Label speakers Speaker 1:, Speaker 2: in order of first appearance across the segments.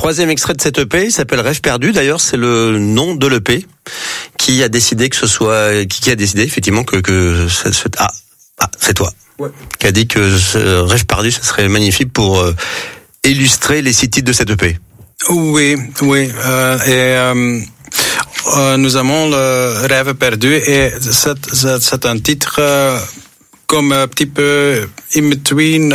Speaker 1: troisième extrait de cette EP, il s'appelle Rêve perdu. D'ailleurs, c'est le nom de l'EP qui a décidé que ce soit, qui a décidé effectivement que c'est toi. Ouais. Qui a dit que ce Rêve perdu, ce serait magnifique pour illustrer les 6 titres de cette EP.
Speaker 2: Oui. Nous avons le Rêve perdu et c'est un titre comme un petit peu in between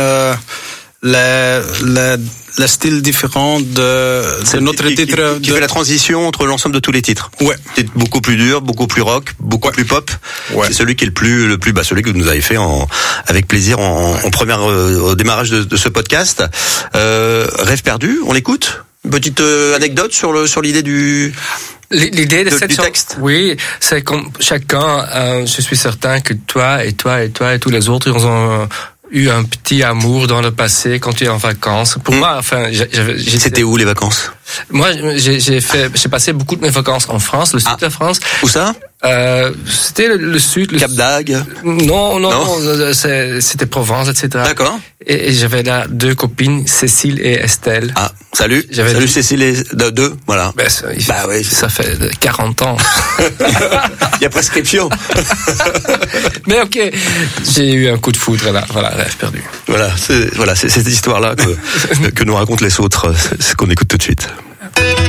Speaker 2: les styles différents de notre titre.
Speaker 1: Qui fait la transition entre l'ensemble de tous les titres.
Speaker 2: Ouais.
Speaker 1: Titre beaucoup plus dur, beaucoup plus rock, beaucoup plus pop.
Speaker 2: Ouais.
Speaker 1: C'est celui qui est le plus celui que vous nous avez fait avec plaisir en première, au démarrage de ce podcast. Rêve perdu, on l'écoute? Une petite anecdote sur l'idée
Speaker 3: L'idée de cette
Speaker 1: texte.
Speaker 3: Oui, c'est comme chacun, je suis certain que toi et tous les autres, ils ont eu un petit amour dans le passé quand tu es en vacances. Pour moi, enfin,
Speaker 1: c'était où les vacances?
Speaker 3: Moi, j'ai passé beaucoup de mes vacances en France, le sud de la France.
Speaker 1: Où ça?
Speaker 3: C'était le sud.
Speaker 1: Cap d'Agde?
Speaker 3: Non, c'était Provence, etc.
Speaker 1: D'accord.
Speaker 3: Et j'avais là 2 copines, Cécile et Estelle.
Speaker 1: Ah, salut Cécile et deux, voilà.
Speaker 3: Oui, ça fait 40 ans.
Speaker 1: Il y a prescription.
Speaker 3: Mais ok, j'ai eu un coup de foudre là, voilà, Rêve perdu.
Speaker 1: Voilà, c'est cette histoire-là que nous racontent les autres, c'est ce qu'on écoute tout de suite.